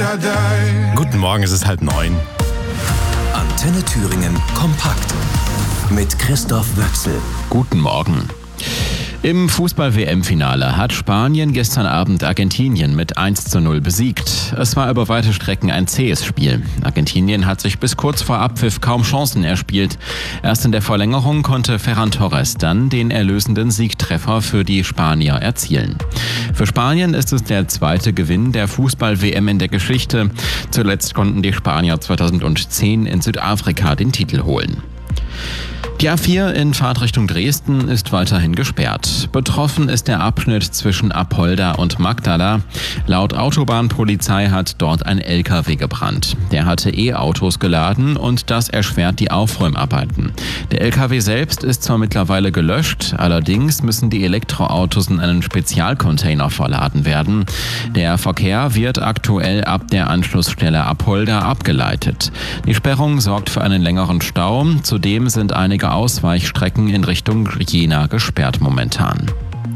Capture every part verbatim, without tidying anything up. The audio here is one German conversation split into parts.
Guten Morgen, es ist halb neun. Antenne Thüringen kompakt mit Christoph Wöchsel. Guten Morgen. Im Fußball-W M-Finale hat Spanien gestern Abend Argentinien mit eins zu null besiegt. Es war über weite Strecken ein zähes Spiel. Argentinien hat sich bis kurz vor Abpfiff kaum Chancen erspielt. Erst in der Verlängerung konnte Ferran Torres dann den erlösenden Siegtreffer für die Spanier erzielen. Für Spanien ist es der zweite Gewinn der Fußball-W M in der Geschichte. Zuletzt konnten die Spanier zweitausendzehn in Südafrika den Titel holen. Die A vier in Fahrtrichtung Dresden ist weiterhin gesperrt. Betroffen ist der Abschnitt zwischen Apolda und Magdala. Laut Autobahnpolizei hat dort ein L K W gebrannt. Der hatte E-Autos geladen und das erschwert die Aufräumarbeiten. Der L K W selbst ist zwar mittlerweile gelöscht, allerdings müssen die Elektroautos in einen Spezialcontainer verladen werden. Der Verkehr wird aktuell ab der Anschlussstelle Apolda abgeleitet. Die Sperrung sorgt für einen längeren Stau. Zudem sind einige Ausweichstrecken in Richtung Jena gesperrt momentan.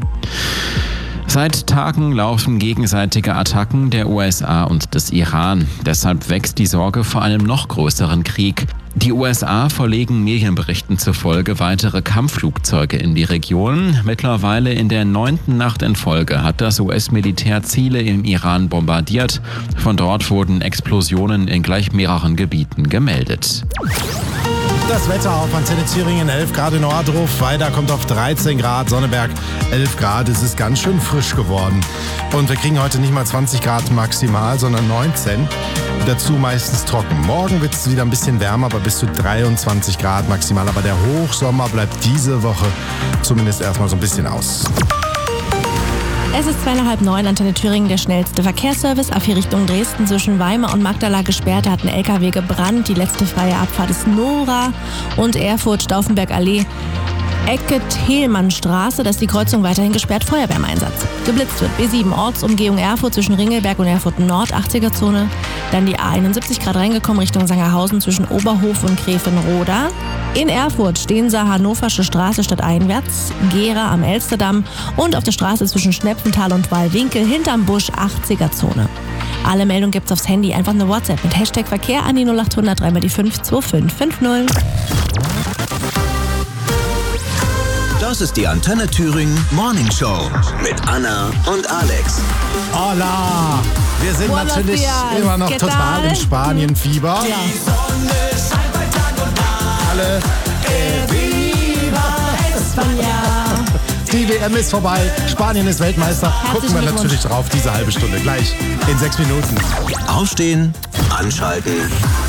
Seit Tagen laufen gegenseitige Attacken der U S A und des Iran. Deshalb wächst die Sorge vor einem noch größeren Krieg. Die U S A verlegen Medienberichten zufolge weitere Kampfflugzeuge in die Region. Mittlerweile in der neunten Nacht in Folge hat das U S-Militär Ziele im Iran bombardiert. Von dort wurden Explosionen in gleich mehreren Gebieten gemeldet. Das Wetter auf Antenne Thüringen, elf Grad in Ohrdruf, Weida kommt auf dreizehn Grad, Sonneberg elf Grad, es ist ganz schön frisch geworden. Und wir kriegen heute nicht mal zwanzig Grad maximal, sondern neunzehn. Dazu meistens trocken. Morgen wird es wieder ein bisschen wärmer, aber bis zu dreiundzwanzig Grad maximal. Aber der Hochsommer bleibt diese Woche zumindest erstmal so ein bisschen aus. Es ist zwei nach halb neun, Antenne Thüringen, der schnellste Verkehrsservice. A vier Richtung Dresden zwischen Weimar und Magdala gesperrt, da hat ein L K W gebrannt. Die letzte freie Abfahrt ist Nora und Erfurt, Stauffenberg-Allee, Ecke Thelmannstraße, da ist die Kreuzung weiterhin gesperrt, Feuerwehr im Einsatz. Geblitzt wird B sieben Ortsumgehung Erfurt zwischen Ringelberg und Erfurt Nord, achtziger-Zone. Dann die A einundsiebzig Grad reingekommen Richtung Sangerhausen zwischen Oberhof und Gräfenroda. In Erfurt Steenser Hannoversche Straße stadteinwärts, Gera am Elsterdamm und auf der Straße zwischen Schnepfenthal und Wallwinkel hinterm Busch, achtziger-Zone. Alle Meldungen gibt's aufs Handy, einfach eine WhatsApp mit Hashtag Verkehr an die null acht hundert drei mal die fünf zwei fünf fünf null. Das ist die Antenne Thüringen Morning Show mit Anna und Alex. Hola! Wir sind Buenos natürlich dias. immer noch ¿Qué total tal? im Spanien-Fieber. Ja. Alle, die W M ist vorbei, Spanien ist Weltmeister. Gucken wir natürlich drauf, diese halbe Stunde gleich in sechs Minuten. Aufstehen, anschalten,